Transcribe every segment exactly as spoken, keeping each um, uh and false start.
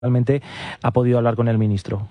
realmente ha podido hablar con el ministro.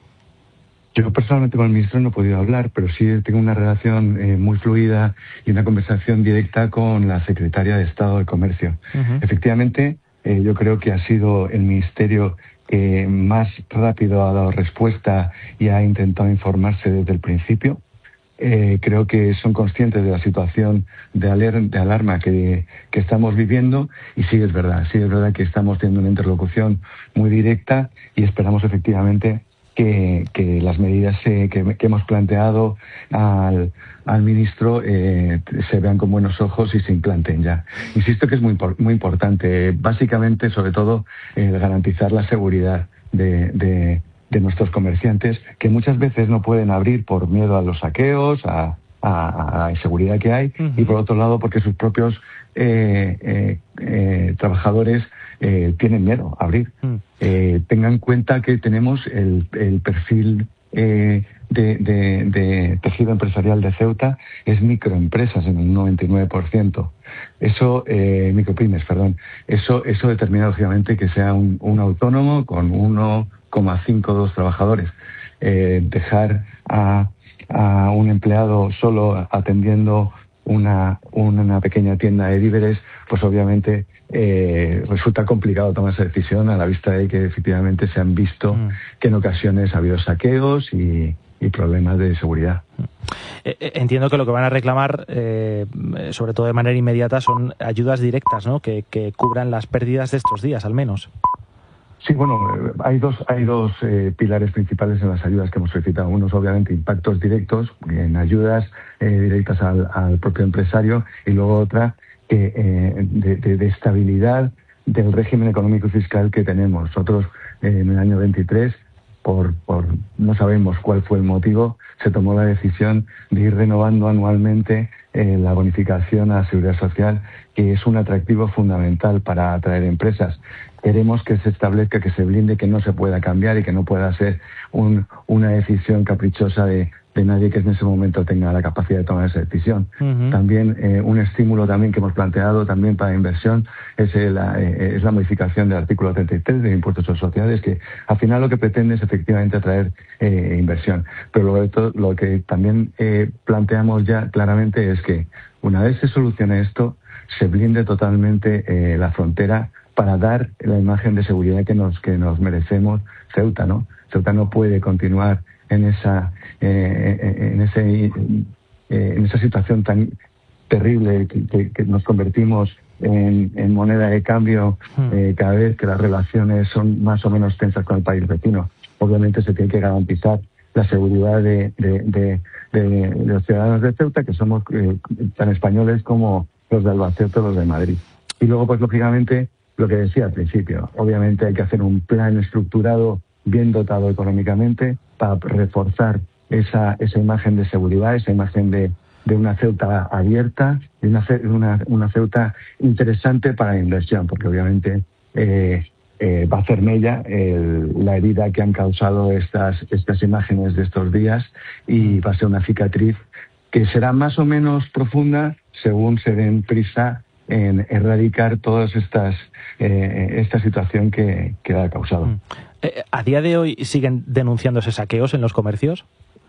Yo personalmente con el ministro no he podido hablar, pero sí tengo una relación eh, muy fluida y una conversación directa con la secretaria de Estado de Comercio. Uh-huh. Efectivamente, eh, yo creo que ha sido el ministerio que más rápido ha dado respuesta y ha intentado informarse desde el principio. Eh, creo que son conscientes de la situación de, aler de alarma que, que estamos viviendo y sí es verdad, sí es verdad que estamos teniendo una interlocución muy directa y esperamos efectivamente que, que las medidas eh, que, que hemos planteado al, al ministro eh, se vean con buenos ojos y se implanten ya. Insisto que es muy, muy importante, básicamente sobre todo eh, garantizar la seguridad de, de de nuestros comerciantes, que muchas veces no pueden abrir por miedo a los saqueos, a, a, a la inseguridad que hay, uh-huh. y por otro lado porque sus propios eh, eh, eh, trabajadores eh, tienen miedo a abrir. Uh-huh. Eh, tengan en cuenta que tenemos el, el perfil eh, de, de, de tejido empresarial de Ceuta, es microempresas en un noventa y nueve por ciento. Eso, eh, micropymes, perdón, eso, eso determina lógicamente que sea un, un autónomo con uno coma cinco dos trabajadores. Eh, dejar a, a un empleado solo atendiendo una, una pequeña tienda de víveres, pues obviamente eh, resulta complicado tomar esa decisión a la vista de que efectivamente se han visto mm. que en ocasiones ha habido saqueos y, y problemas de seguridad. Entiendo que lo que van a reclamar, eh, sobre todo de manera inmediata, son ayudas directas, ¿no? Que, que cubran las pérdidas de estos días, al menos. Sí, bueno, hay dos, hay dos eh, pilares principales en las ayudas que hemos solicitado. Uno es obviamente impactos directos, en ayudas eh, directas al, al propio empresario, y luego otra que, eh, de, de, de estabilidad del régimen económico y fiscal que tenemos. Nosotros eh, en el año veintitrés, por, por no sabemos cuál fue el motivo, se tomó la decisión de ir renovando anualmente eh, la bonificación a la seguridad social, que es un atractivo fundamental para atraer empresas. Queremos que se establezca, que se blinde, que no se pueda cambiar y que no pueda ser un, una decisión caprichosa de, de nadie que en ese momento tenga la capacidad de tomar esa decisión. Uh-huh. También eh, un estímulo también que hemos planteado también para inversión es, el, eh, es la modificación del artículo treinta y tres de impuestos sobre sociedades, que al final lo que pretende es efectivamente atraer eh, inversión. Pero lo, de todo, lo que también eh, planteamos ya claramente es que una vez se solucione esto, se blinde totalmente eh, la frontera para dar la imagen de seguridad que nos que nos merecemos Ceuta, ¿no? Ceuta no puede continuar en esa eh, en ese eh, en esa situación tan terrible que, que, que nos convertimos en, en moneda de cambio eh, cada vez que las relaciones son más o menos tensas con el país vecino. Obviamente se tiene que garantizar la seguridad de, de, de, de, de los ciudadanos de Ceuta, que somos eh, tan españoles como los de Albacete o los de Madrid. Y luego, pues lógicamente, lo que decía al principio, obviamente hay que hacer un plan estructurado, bien dotado económicamente, para reforzar esa, esa imagen de seguridad, esa imagen de, de una Ceuta abierta, de una, una, una Ceuta interesante para la inversión, porque obviamente eh, eh, va a hacer mella el, la herida que han causado estas, estas imágenes de estos días, y va a ser una cicatriz que será más o menos profunda según se den prisa en erradicar todas estas eh, esta situación que, que ha causado. Mm. Eh, ¿A día de hoy siguen denunciándose saqueos en los comercios?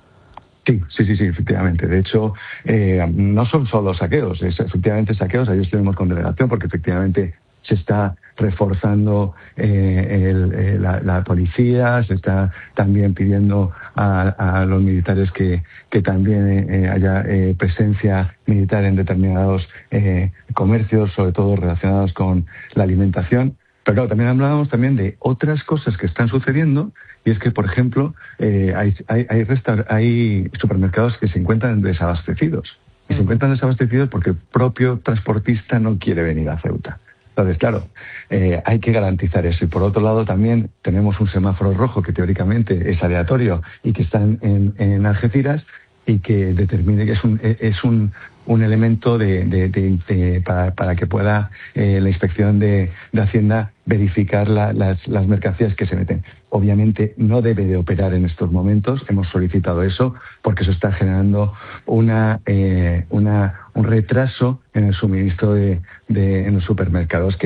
Sí, sí, sí, sí, efectivamente. De hecho, eh, no son solo saqueos, es efectivamente saqueos. Ahí estuvimos con delegación porque efectivamente se está reforzando eh, el, eh, la, la policía, se está también pidiendo a, a los militares que, que también eh, haya eh, presencia militar en determinados eh, comercios, sobre todo relacionados con la alimentación. Pero claro, también hablábamos también de otras cosas que están sucediendo, y es que, por ejemplo, eh, hay, hay, hay, resta- hay supermercados que se encuentran desabastecidos. Y se encuentran desabastecidos porque el propio transportista no quiere venir a Ceuta. Entonces, claro, eh, hay que garantizar eso. Y por otro lado también tenemos un semáforo rojo que teóricamente es aleatorio y que está en, en Algeciras, y que determine que es un, es un, un elemento de, de, de, de, para, para que pueda eh, la inspección de, de Hacienda verificar la, las, las mercancías que se meten. Obviamente no debe de operar en estos momentos, hemos solicitado eso, porque eso está generando una, eh, una, un retraso en el suministro de, de en los supermercados que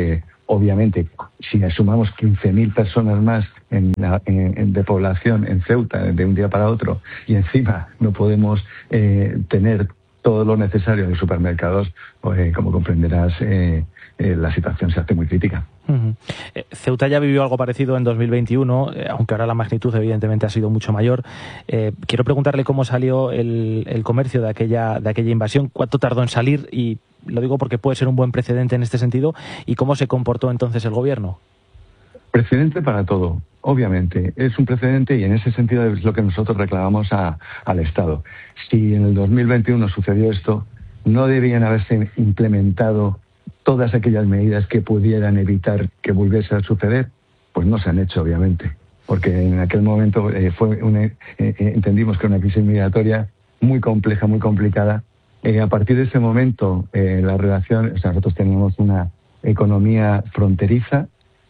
Obviamente, si sumamos quince mil personas más en la, en, en, de población en Ceuta de un día para otro, y encima no podemos eh, tener todo lo necesario en los supermercados, pues, como comprenderás, eh, eh, la situación se hace muy crítica. Uh-huh. Eh, Ceuta ya vivió algo parecido en dos mil veintiuno, eh, aunque ahora la magnitud evidentemente ha sido mucho mayor. Eh, quiero preguntarle cómo salió el, el comercio de aquella, de aquella invasión, cuánto tardó en salir, y lo digo porque puede ser un buen precedente en este sentido, y cómo se comportó entonces el gobierno. Precedente para todo, obviamente. Es un precedente y en ese sentido es lo que nosotros reclamamos a, al Estado. Si en el dos mil veintiuno sucedió esto, no debían haberse implementado todas aquellas medidas que pudieran evitar que volviese a suceder, pues no se han hecho, obviamente. Porque en aquel momento eh, fue una, eh, eh, entendimos que era una crisis migratoria muy compleja, muy complicada. Eh, a partir de ese momento, eh, la relación, o sea, nosotros teníamos una economía fronteriza,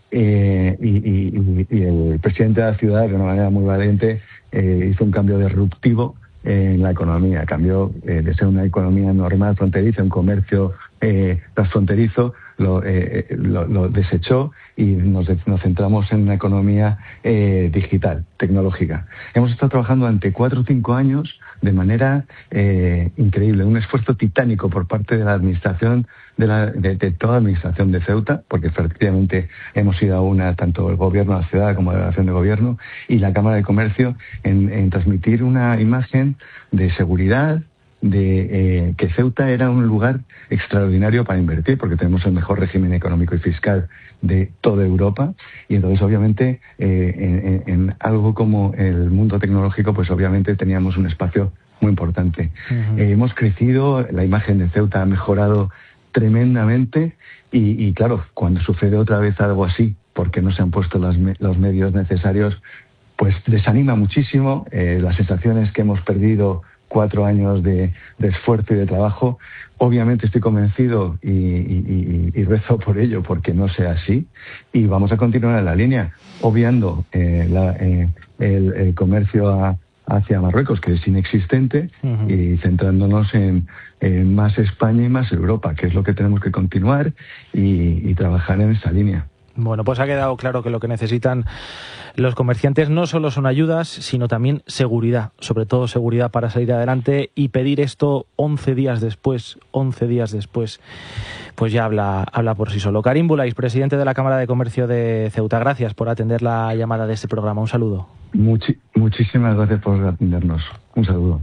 eh, y, y, y el presidente de la ciudad, de una manera muy valiente, eh, hizo un cambio disruptivo en la economía. Cambió eh, de ser una economía normal fronteriza, un comercio eh, transfronterizo, lo, eh, lo, lo desechó y nos, nos centramos en una economía eh, digital, tecnológica. Hemos estado trabajando durante cuatro o cinco años de manera eh, increíble, un esfuerzo titánico por parte de la administración, de, la, de, de toda la administración de Ceuta, porque efectivamente hemos ido a una, tanto el gobierno de la ciudad como la delegación de gobierno y la Cámara de Comercio, en, en transmitir una imagen de seguridad, de eh, que Ceuta era un lugar extraordinario para invertir, porque tenemos el mejor régimen económico y fiscal de toda Europa, y entonces obviamente eh, en, en algo como el mundo tecnológico, pues obviamente teníamos un espacio muy importante. Uh-huh. Eh, hemos crecido, la imagen de Ceuta ha mejorado tremendamente, y, y claro, cuando sucede otra vez algo así, porque no se han puesto los, me- los medios necesarios, pues desanima muchísimo. Eh, las sensaciones que hemos perdido cuatro años de, de esfuerzo y de trabajo, obviamente estoy convencido y, y, y, y rezo por ello, porque no sea así, y vamos a continuar en la línea, obviando eh, la, eh, el, el comercio a, hacia Marruecos, que es inexistente, uh-huh. y centrándonos en, en más España y más Europa, que es lo que tenemos que continuar y, y trabajar en esa línea. Bueno, pues ha quedado claro que lo que necesitan los comerciantes no solo son ayudas, sino también seguridad, sobre todo seguridad para salir adelante, y pedir esto once días después, once días después, pues ya habla, habla por sí solo. Karim Bulais, presidente de la Cámara de Comercio de Ceuta, gracias por atender la llamada de este programa. Un saludo. Muchi- muchísimas gracias por atendernos. Un saludo.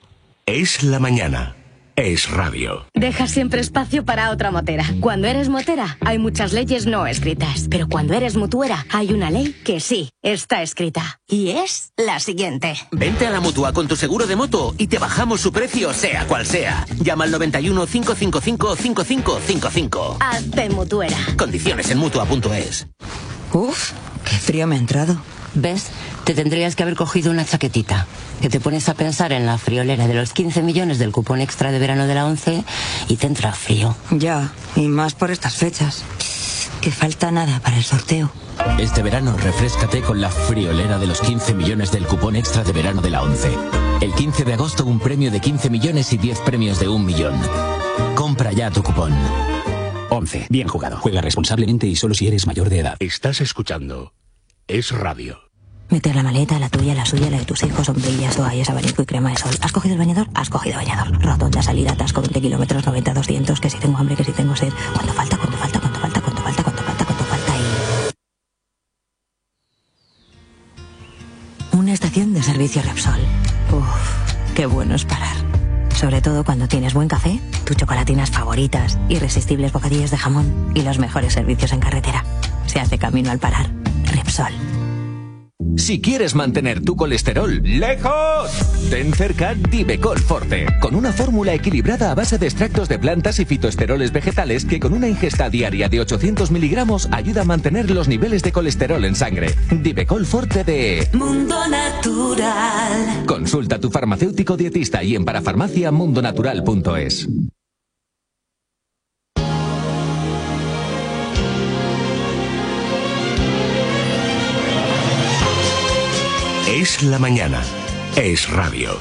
Es la mañana. Es radio. Deja siempre espacio para otra motera. Cuando eres motera, hay muchas leyes no escritas. Pero cuando eres mutuera, hay una ley que sí está escrita. Y es la siguiente. Vente a la Mutua con tu seguro de moto y te bajamos su precio, sea cual sea. Llama al noventa y uno, cinco cinco cinco, cinco cinco cinco cinco. Hazte mutuera. Condiciones en mutua punto es. Uf, qué frío me ha entrado. ¿Ves? Te tendrías que haber cogido una chaquetita. Que te pones a pensar en la friolera de los quince millones del cupón extra de verano de la ONCE y te entra frío. Ya, y más por estas fechas. Que falta nada para el sorteo. Este verano refréscate con la friolera de los quince millones del cupón extra de verano de la ONCE. El quince de agosto un premio de quince millones y diez premios de un millón. Compra ya tu cupón. ONCE. Bien jugado. Juega responsablemente y solo si eres mayor de edad. Estás escuchando Es Radio. Meter la maleta, la tuya, la suya, la de tus hijos, sombrillas, toallas, abanico y crema de sol. ¿Has cogido el bañador? Has cogido bañador. Rotonda, salida, atasco, veinte kilómetros, noventa, doscientos, que si tengo hambre, que si tengo sed. ¿Cuánto falta? ¿Cuánto falta? ¿Cuánto falta? ¿Cuánto falta? ¿Cuánto falta? ¿Cuánto falta? Y... Una estación de servicio Repsol. Uf, qué bueno es parar. Sobre todo cuando tienes buen café, tus chocolatinas favoritas, irresistibles bocadillos de jamón y los mejores servicios en carretera. Se hace camino al parar. Repsol. Si quieres mantener tu colesterol lejos, ten cerca Divecol Forte, con una fórmula equilibrada a base de extractos de plantas y fitoesteroles vegetales que con una ingesta diaria de ochocientos miligramos ayuda a mantener los niveles de colesterol en sangre. Divecol Forte de Mundo Natural. Consulta a tu farmacéutico dietista y en parafarmacia mundo natural punto es. Es la mañana. Es radio.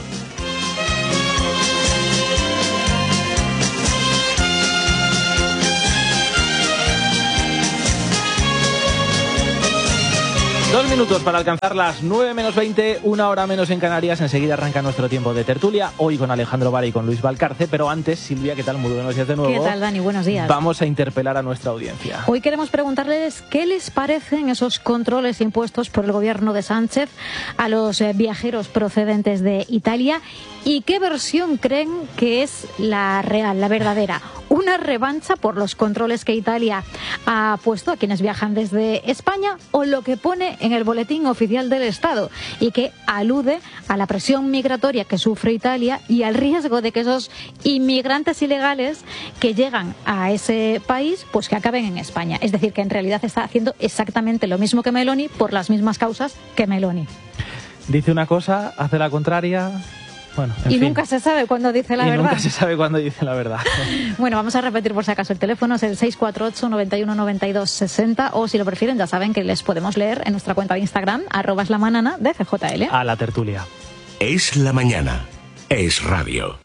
Dos minutos para alcanzar las nueve menos veinte, una hora menos en Canarias. Enseguida arranca nuestro tiempo de tertulia, hoy con Alejandro Vara y con Luis Valcarce. Pero antes, Silvia, ¿qué tal? Muy buenos días de nuevo. ¿Qué tal, Dani? Buenos días. Vamos a interpelar a nuestra audiencia. Hoy queremos preguntarles qué les parecen esos controles impuestos por el gobierno de Sánchez a los eh, viajeros procedentes de Italia y qué versión creen que es la real, la verdadera. ¿Una revancha por los controles que Italia ha puesto a quienes viajan desde España o lo que pone en el boletín oficial del Estado y que alude a la presión migratoria que sufre Italia y al riesgo de que esos inmigrantes ilegales que llegan a ese país pues que acaben en España? Es decir, que en realidad está haciendo exactamente lo mismo que Meloni por las mismas causas que Meloni. Dice una cosa, hace la contraria. Bueno, en y fin. nunca se sabe cuándo dice la y verdad. Nunca se sabe cuándo dice la verdad. Bueno, vamos a repetir por si acaso el teléfono, es el seis cuatro ocho, noventa y uno, noventa y dos, sesenta, o si lo prefieren ya saben que les podemos leer en nuestra cuenta de Instagram, arroba es la manana de C J L. A la tertulia. Es la mañana. Es radio.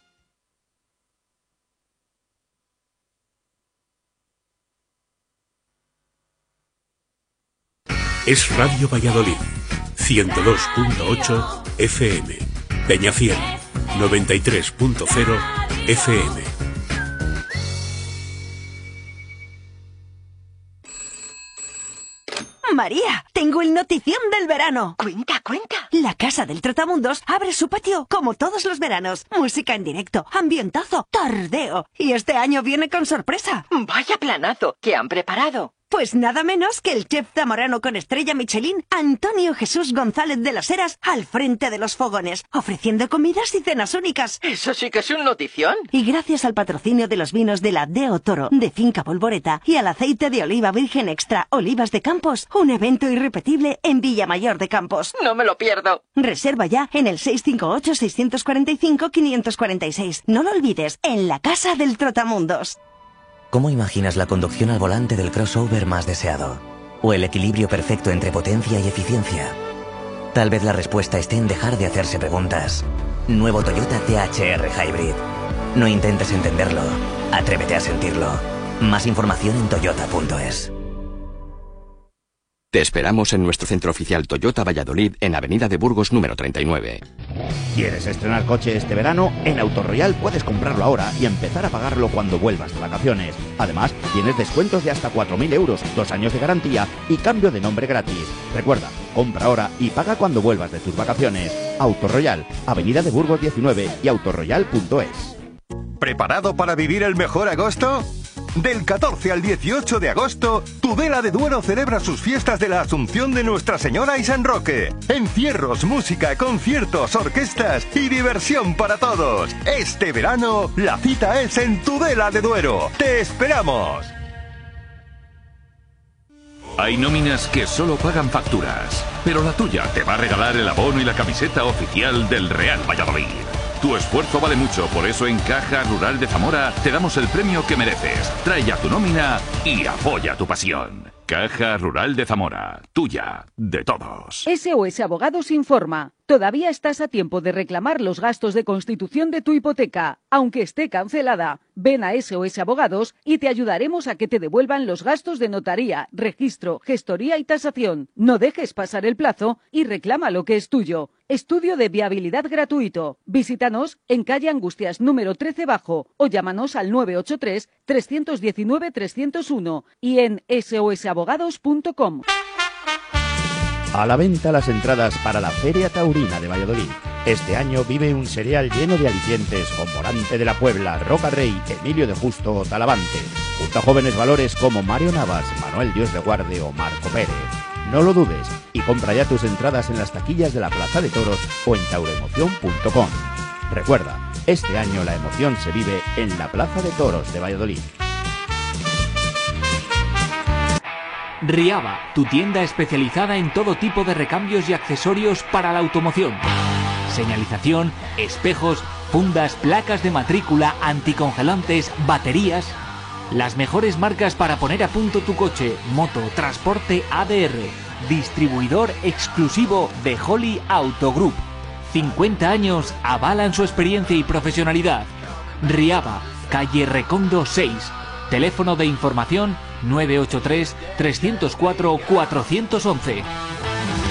Es Radio Valladolid, ciento dos punto ocho F M. Peñafiel, noventa y tres punto cero F M. María, tengo el notición del verano. Cuenta, cuenta. La Casa del Trotamundos abre su patio como todos los veranos. Música en directo, ambientazo, tardeo. Y este año viene con sorpresa. Vaya planazo, ¿qué han preparado? Pues nada menos que el chef zamorano con estrella Michelin, Antonio Jesús González de las Heras, al frente de los fogones, ofreciendo comidas y cenas únicas. Eso sí que es un notición. Y gracias al patrocinio de los vinos de la Deo Toro, de Finca Polvoreta, y al aceite de oliva virgen extra Olivas de Campos, un evento irrepetible en Villamayor de Campos. No me lo pierdo. Reserva ya en el seis cinco ocho, seis cuatro cinco, cinco cuatro seis. No lo olvides, en la Casa del Trotamundos. ¿Cómo imaginas la conducción al volante del crossover más deseado? ¿O el equilibrio perfecto entre potencia y eficiencia? Tal vez la respuesta esté en dejar de hacerse preguntas. Nuevo Toyota T H R Hybrid. No intentes entenderlo, atrévete a sentirlo. Más información en toyota punto es. Te esperamos en nuestro centro oficial Toyota Valladolid en Avenida de Burgos número treinta y nueve. ¿Quieres estrenar coche este verano? En Autoroyal puedes comprarlo ahora y empezar a pagarlo cuando vuelvas de vacaciones. Además, tienes descuentos de hasta cuatro mil euros, dos años de garantía y cambio de nombre gratis. Recuerda, compra ahora y paga cuando vuelvas de tus vacaciones. Autoroyal, Avenida de Burgos diecinueve y autoroyal punto es. ¿Preparado para vivir el mejor agosto? Del catorce al dieciocho de agosto, Tudela de Duero celebra sus fiestas de la Asunción de Nuestra Señora y San Roque. Encierros, música, conciertos, orquestas y diversión para todos. Este verano, la cita es en Tudela de Duero. ¡Te esperamos! Hay nóminas que solo pagan facturas, pero la tuya te va a regalar el abono y la camiseta oficial del Real Valladolid. Tu esfuerzo vale mucho, por eso en Caja Rural de Zamora te damos el premio que mereces. Trae ya tu nómina y apoya tu pasión. Caja Rural de Zamora, tuya, de todos. S O S Abogados informa. Todavía estás a tiempo de reclamar los gastos de constitución de tu hipoteca, aunque esté cancelada. Ven a S O S Abogados y te ayudaremos a que te devuelvan los gastos de notaría, registro, gestoría y tasación. No dejes pasar el plazo y reclama lo que es tuyo. Estudio de viabilidad gratuito. Visítanos en calle Angustias número trece bajo o llámanos al nueve ocho tres, tres uno nueve, tres cero uno y en S O S abogados punto com. A la venta las entradas para la Feria Taurina de Valladolid. Este año vive un serial lleno de alicientes con Morante de la Puebla, Roca Rey, Emilio de Justo o Talavante, junto a jóvenes valores como Mario Navas, Manuel Dios de Guarde o Marco Pérez. No lo dudes y compra ya tus entradas en las taquillas de la Plaza de Toros o en tauroemoción punto com. Recuerda, este año la emoción se vive en la Plaza de Toros de Valladolid. Riava, tu tienda especializada en todo tipo de recambios y accesorios para la automoción. Señalización, espejos, fundas, placas de matrícula, anticongelantes, baterías. Las mejores marcas para poner a punto tu coche, moto, transporte A D R. Distribuidor exclusivo de Holly Auto Group. cincuenta años avalan su experiencia y profesionalidad. Riava, calle Recondo seis. Teléfono de información nueve ocho tres, tres cero cuatro, cuatro uno uno.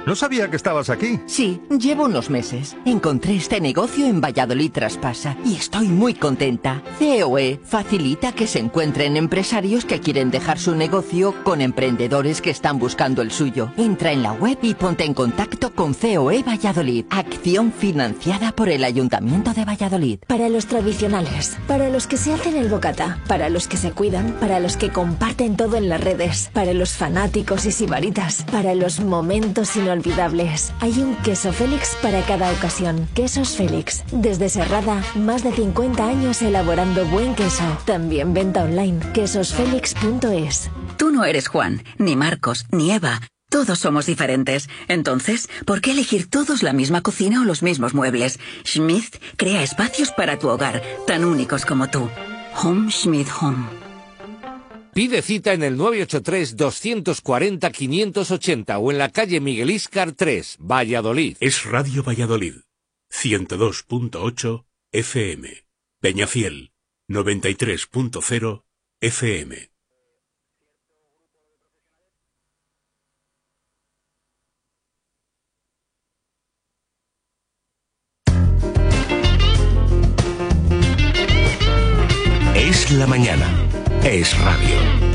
No sabía que estabas aquí. Sí, llevo unos meses. Encontré este negocio en Valladolid Traspasa y estoy muy contenta. C O E facilita que se encuentren empresarios que quieren dejar su negocio con emprendedores que están buscando el suyo. Entra en la web y ponte en contacto con C O E Valladolid. Acción financiada por el Ayuntamiento de Valladolid. Para los tradicionales, para los que se hacen el bocata, para los que se cuidan, para los que comparten todo en las redes, para los fanáticos y sibaritas, para los momentos inolvidables. Hay un queso Félix para cada ocasión. Quesos Félix. Desde Serrada, más de cincuenta años elaborando buen queso. También venta online. quesos félix punto es. Tú no eres Juan, ni Marcos, ni Eva. Todos somos diferentes. Entonces, ¿por qué elegir todos la misma cocina o los mismos muebles? Schmidt crea espacios para tu hogar, tan únicos como tú. Home Schmidt Home. Pide cita en el nueve ocho tres, dos cuatro cero, cinco ocho cero o en la calle Miguel Íscar tres, Valladolid. Es Radio Valladolid, ciento dos punto ocho F M. Peñafiel, noventa y tres punto cero F M. Es la mañana. Es radio.